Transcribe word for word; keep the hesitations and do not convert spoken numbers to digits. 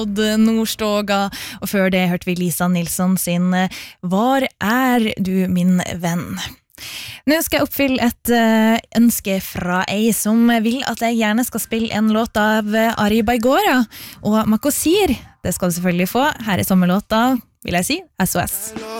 Nordstoga, og før det hørte vi Lisa Nilsson sin Var er du min venn? Nå skal jeg oppfylle et uh, ønske fra ei som vil at jeg gjerne skal spille en låt av Ari Baigora og Makosir. Det skal du selvfølgelig få. Her er sommerlåta, vil jeg si, S O S.